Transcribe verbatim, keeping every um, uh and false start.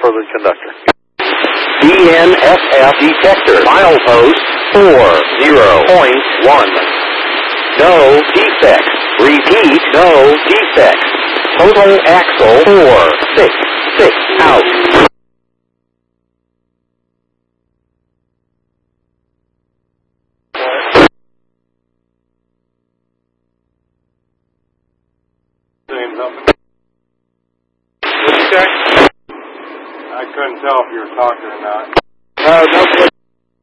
for the conductor. D N S F detector. Milepost four zero point one. No defects. Repeat, no defects. Total axle four six six out. Saying something. What'd you say? I couldn't tell if you were talking or not. Uh, no,